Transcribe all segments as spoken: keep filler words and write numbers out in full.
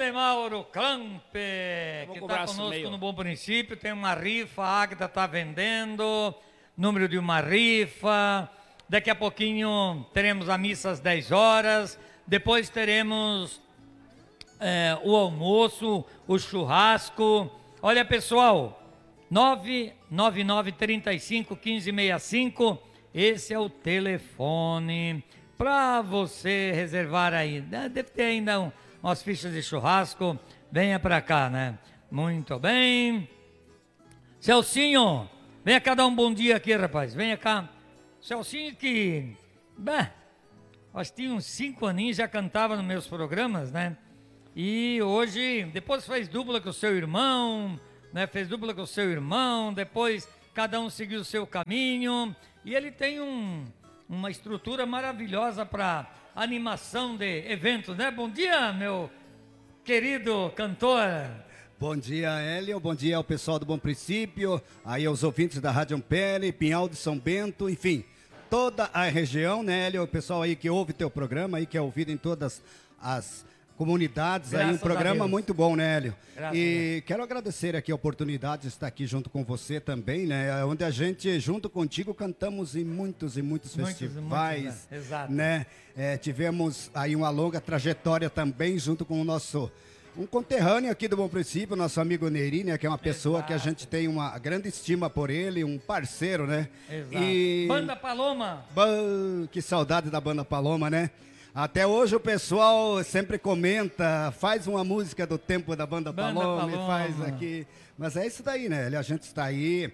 Grande Mauro Clampe, que está conosco meio. no Bom Princípio. Tem uma rifa, a Águida está vendendo, número de uma rifa. Daqui a pouquinho teremos a missa às dez horas. Depois teremos é, o almoço, o churrasco. Olha, pessoal, nove nove nove, três cinco, um cinco seis cinco, esse é o telefone para você reservar aí. Deve ter ainda um, umas fichas de churrasco. Venha para cá, né? Muito bem. Celcinho, venha cá dar um bom dia aqui, rapaz. Venha cá. Celcinho que, bah, acho que tinha uns cinco aninhos, já cantava nos meus programas, né? E hoje, depois fez dupla com o seu irmão, né? Fez dupla com o seu irmão, depois cada um seguiu o seu caminho. E ele tem um, uma estrutura maravilhosa para animação de eventos, né? Bom dia, meu querido cantor. Bom dia, Hélio. Bom dia ao pessoal do Bom Princípio, aí aos ouvintes da Rádio Ampere, Pinhal de São Bento, enfim, toda a região, né, Hélio? O pessoal aí que ouve teu programa, aí que é ouvido em todas as comunidades, Graças aí um programa muito bom, né, Hélio? Graças e quero agradecer aqui a oportunidade de estar aqui junto com você também, né? Onde a gente, junto contigo, cantamos em muitos e muitos, muitos festivais, muitos, né? Exato. né? É, tivemos aí uma longa trajetória também junto com o nosso... um conterrâneo aqui do Bom Princípio, nosso amigo Neri, né, que é uma pessoa Exato. que a gente tem uma grande estima por ele, um parceiro, né? Exato. E... Banda Paloma. Bah, que saudade da Banda Paloma, né? Até hoje o pessoal sempre comenta, faz uma música do tempo da Banda, Banda Paloma, Paloma, e faz aqui. Mas é isso daí, né? A gente está aí.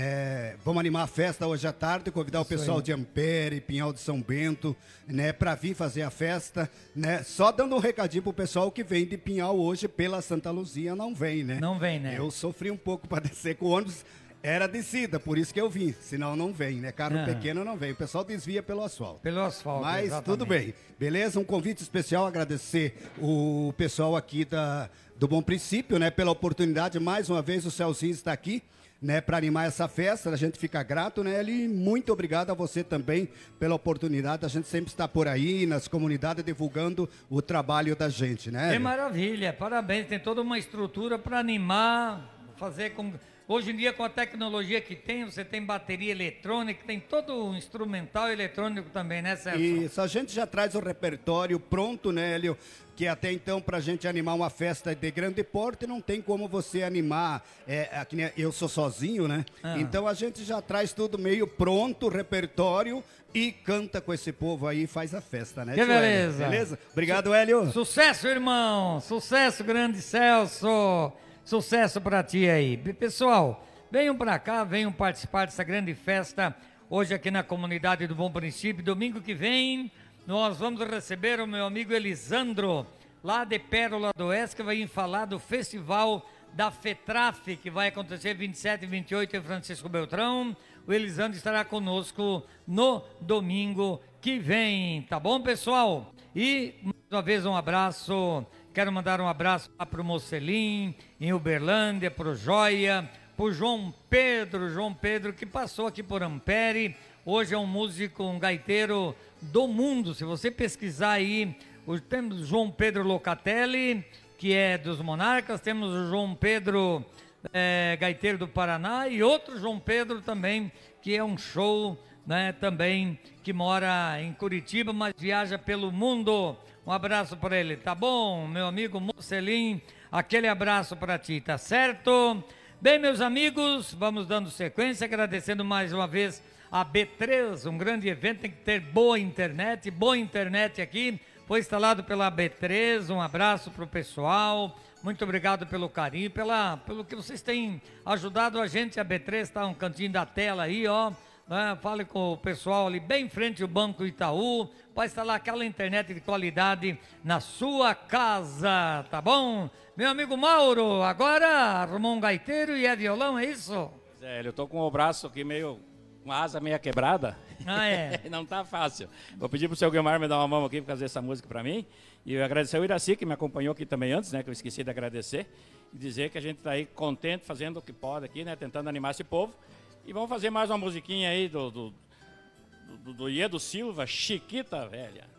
É, vamos animar a festa hoje à tarde, convidar o pessoal Sim. de Ampere, Pinhal de São Bento, né, para vir fazer a festa, né? Só dando um recadinho pro pessoal que vem de Pinhal hoje pela Santa Luzia, não vem, né? Não vem, né? Eu sofri um pouco para descer com o ônibus, era descida, por isso que eu vim, senão não vem, né? Carro ah. pequeno não vem, o pessoal desvia pelo asfalto. Pelo asfalto, Mas exatamente. Tudo bem, beleza? Um convite especial, agradecer o pessoal aqui da, do Bom Princípio, né, pela oportunidade, mais uma vez o Celcinho está aqui, né, para animar essa festa, a gente fica grato, né, e muito obrigado a você também pela oportunidade, a gente sempre está por aí nas comunidades divulgando o trabalho da gente, né? É maravilha, parabéns, tem toda uma estrutura para animar, fazer com... Hoje em dia, com a tecnologia que tem, você tem bateria eletrônica, tem todo o instrumental eletrônico também, né, Celso? Isso, a gente já traz o repertório pronto, né, Hélio? Que até então, para a gente animar uma festa de grande porte, não tem como você animar, é, aqui, né, eu sou sozinho, né? Ah. Então a gente já traz tudo meio pronto, repertório, e canta com esse povo aí e faz a festa, né? Que beleza. Hélio? Beleza? Obrigado, Hélio. Sucesso, irmão! Sucesso, grande Celso! Sucesso para ti aí. Pessoal, venham para cá, venham participar dessa grande festa hoje aqui na comunidade do Bom Princípio. Domingo que vem nós vamos receber o meu amigo Elisandro, lá de Pérola do Oeste, que vai vir falar do festival da FETRAF, que vai acontecer vinte e sete e vinte e oito em Francisco Beltrão. O Elisandro estará conosco no domingo que vem, tá bom, pessoal? E mais uma vez um abraço. Quero mandar um abraço lá para o Mocelim, em Uberlândia, para o Joia, para o João Pedro, João Pedro que passou aqui por Ampere, hoje é um músico, um gaiteiro do mundo. Se você pesquisar aí, temos o João Pedro Locatelli, que é dos Monarcas, temos o João Pedro, é, gaiteiro do Paraná, e outro João Pedro também, que é um show, né, também, que mora em Curitiba, mas viaja pelo mundo. Um abraço para ele, tá bom, meu amigo Mocelim? Aquele abraço para ti, tá certo? Bem, meus amigos, vamos dando sequência, agradecendo mais uma vez a B três, um grande evento, tem que ter boa internet, boa internet aqui, foi instalado pela B três, um abraço para o pessoal, muito obrigado pelo carinho, pela, pelo que vocês têm ajudado a gente. A B três está um cantinho da tela aí, ó. Né? Fale com o pessoal ali bem em frente ao Banco Itaú, para instalar aquela internet de qualidade na sua casa, tá bom? Meu amigo Mauro, agora arrumou um gaiteiro e é violão, é isso? É, eu tô com o braço aqui meio, com a asa meio quebrada. Ah, é? Não tá fácil. Vou pedir pro seu Guilmar me dar uma mão aqui para fazer essa música para mim. E eu agradecer ao Iraci, que me acompanhou aqui também antes, né? Que eu esqueci de agradecer. E dizer que a gente tá aí contente, fazendo o que pode aqui, né? Tentando animar esse povo. E vamos fazer mais uma musiquinha aí do, do, do, do Iedo Silva, Chiquita Velha.